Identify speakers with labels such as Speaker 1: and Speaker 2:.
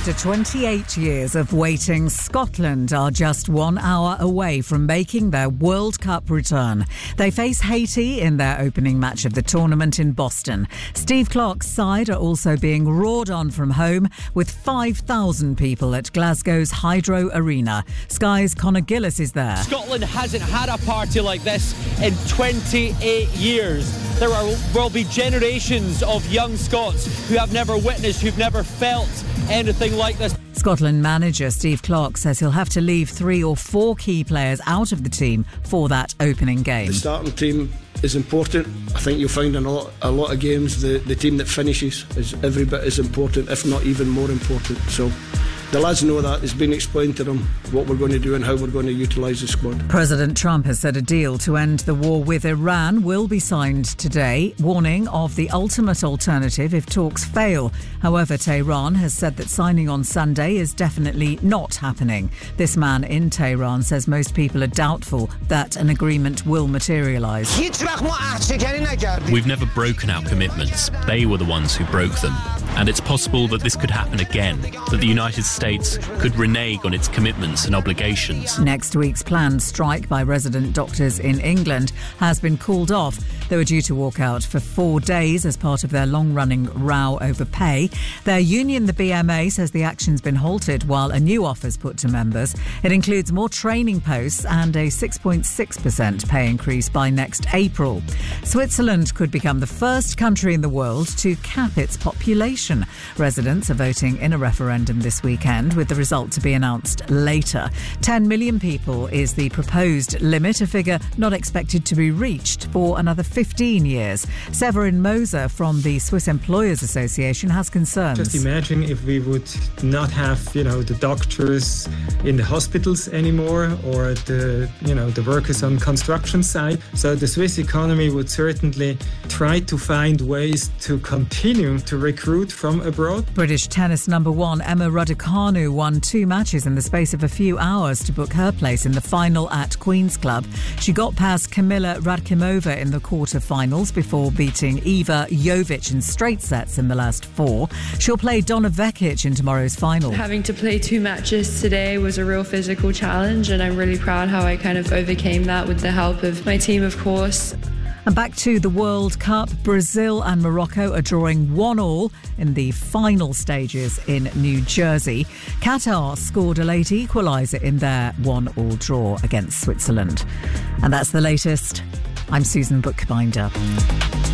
Speaker 1: After 28 years of waiting, Scotland are just 1 hour away from making their World Cup return. They face Haiti in their opening match of the tournament in Boston. Steve Clarke's side are also being roared on from home with 5,000 people at Glasgow's Hydro Arena. Sky's Conor Gillis is there.
Speaker 2: Scotland hasn't had a party like this in 28 years. There will be generations of young Scots who have never witnessed, who've never felt anything like this.
Speaker 1: Scotland manager Steve Clarke says he'll have to leave 3 or 4 key players out of the team for that opening game.
Speaker 3: The starting team is important. I think you'll find in a lot of games the team that finishes is every bit as important, if not even more important. So the lads know that. It's been explained to them what we're going to do and how we're going to utilise the squad.
Speaker 1: President Trump has said a deal to end the war with Iran will be signed today, warning of the ultimate alternative if talks fail. However, Tehran has said that signing on Sunday is definitely not happening. This man in Tehran says most people are doubtful that an agreement will materialise.
Speaker 4: We've never broken our commitments. They were the ones who broke them. And it's possible that this could happen again, that the United States could renege on its commitments and obligations.
Speaker 1: Next week's planned strike by resident doctors in England has been called off. They were due to walk out for 4 days as part of their long-running row over pay. Their union, the BMA, says the action's been halted while a new offer's put to members. It includes more training posts and a 6.6% pay increase by next April. Switzerland could become the first country in the world to cap its population. Residents are voting in a referendum this weekend, with the result to be announced later. 10 million people is the proposed limit, a figure not expected to be reached for another 15 years. Severin Moser from the Swiss Employers Association has concerns.
Speaker 5: Just imagine if we would not have, the doctors in the hospitals anymore, or the workers on construction site. So the Swiss economy would certainly try to find ways to continue to recruit from abroad.
Speaker 1: British tennis number 1 Emma Raducanu won 2 matches in the space of a few hours to book her place in the final at Queen's Club. She got past Kamila Radkimova in the quarter-finals before beating Iva Jovic in straight sets in the last 4. She'll play Donna Vekic in tomorrow's final.
Speaker 6: Having to play 2 matches today was a real physical challenge, and I'm really proud how I kind of overcame that with the help of my team, of course.
Speaker 1: And back to the World Cup, Brazil and Morocco are drawing 1-1 in the final stages in New Jersey. Qatar scored a late equaliser in their 1-1 draw against Switzerland. And that's the latest. I'm Susan Bookbinder.